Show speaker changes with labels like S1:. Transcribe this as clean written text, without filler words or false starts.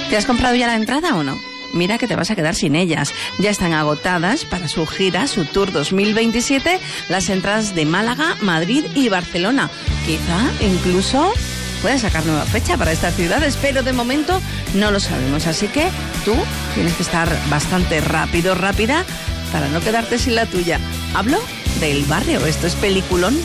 S1: ¿Te has comprado ya la entrada o no? Mira que te vas a quedar sin ellas. Ya están agotadas para su gira, su Tour 2027, las entradas de Málaga, Madrid y Barcelona. Quizá incluso puedan sacar nueva fecha para estas ciudades, pero de momento no lo sabemos. Así que tú tienes que estar bastante rápida, para no quedarte sin la tuya. Hablo del Barrio, esto es Peliculón.